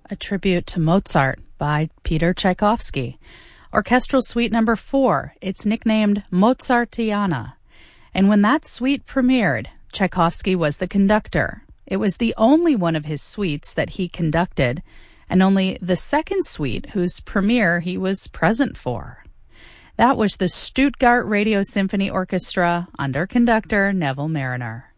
a tribute to Mozart by Peter Tchaikovsky. Orchestral Suite Number 4, it's nicknamed Mozartiana. And when that suite premiered, Tchaikovsky was the conductor. It was the only one of his suites that he conducted, and only the second suite whose premiere he was present for. That was the Stuttgart Radio Symphony Orchestra under conductor Neville Marriner.